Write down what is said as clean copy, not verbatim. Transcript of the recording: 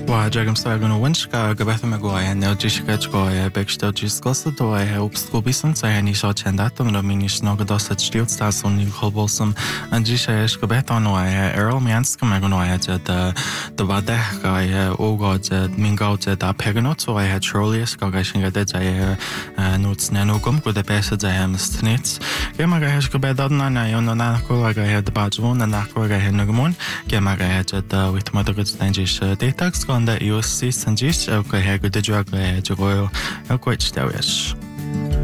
Wa jagam sa gano winchka gabatha magoya no jishka chgoya beksto jiskosa doya upskubisam sa ni so chandatum no minish no gadosa chdilt stasun ni holbolsam and jisha ish gabatha noya erol mianska magonoya the vadehka ogo mingo da peganot so I had trollius gagashinga de jaya nuts nanogum go de pesa jayam snits gemaga hash gabadadna na yon na ko ga had bajvon na ko ga henugmon gemaga had with mother good stangish datax on the USC Sanjis, okay, good job, Jogoil, quite stylish.